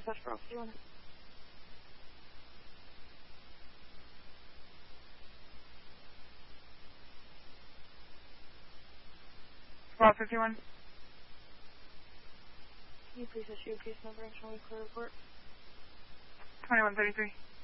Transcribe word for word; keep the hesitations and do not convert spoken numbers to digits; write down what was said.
dispatch for officer one. Well, fifty-one. Can you please issue a case number and show me clear report? twenty-one thirty-three.